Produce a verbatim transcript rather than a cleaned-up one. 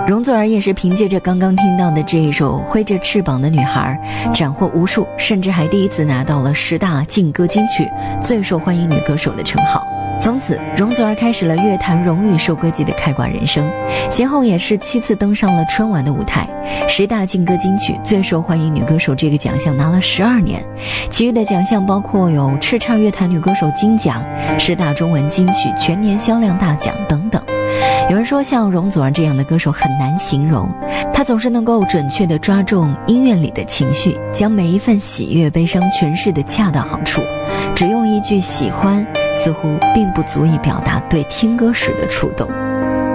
容祖儿也是凭借着刚刚听到的这一首挥着翅膀的女孩斩获无数，甚至还第一次拿到了十大劲歌金曲最受欢迎女歌手的称号。从此容祖儿开始了乐坛荣誉收割机的开挂人生，先后也是七次登上了春晚的舞台，十大劲歌金曲最受欢迎女歌手这个奖项拿了十二年，其余的奖项包括有叱咤乐坛女歌手金奖、十大中文金曲全年销量大奖等等。有人说像容祖儿这样的歌手很难形容，她总是能够准确地抓中音乐里的情绪，将每一份喜悦悲伤诠释得恰到好处，只用一句喜欢似乎并不足以表达对听歌时的触动。